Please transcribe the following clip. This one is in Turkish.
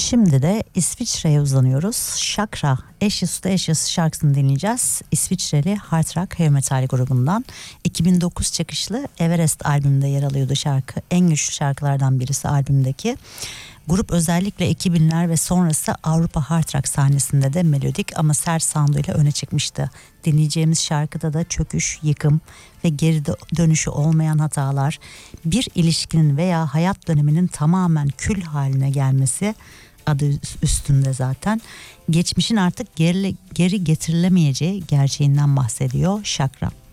Şimdi de İsviçre'ye uzanıyoruz. Chakra, Ashes to Ashes şarkısını dinleyeceğiz. İsviçreli hard rock heavy metal grubundan 2009 çıkışlı Everest albümünde yer alıyordu şarkı. En güçlü şarkılardan birisi albümdeki. Grup özellikle 2000'ler ve sonrası Avrupa hard rock sahnesinde de melodik ama sert sounduyla öne çıkmıştı. Dinleyeceğimiz şarkıda da çöküş, yıkım ve geri dönüşü olmayan hatalar, bir ilişkinin veya hayat döneminin tamamen kül haline gelmesi adı üstünde zaten. Geçmişin artık geri getirilemeyeceği gerçeğinden bahsediyor Chakra.